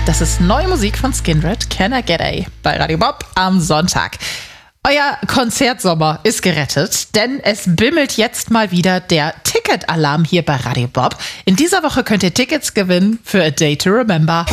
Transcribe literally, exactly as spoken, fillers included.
Das ist neue Musik von Skindred, Can I Get A, bei Radio Bob am Sonntag. Euer Konzertsommer ist gerettet, denn es bimmelt jetzt mal wieder der Ticketalarm hier bei Radio Bob. In dieser Woche könnt ihr Tickets gewinnen für A Day to Remember.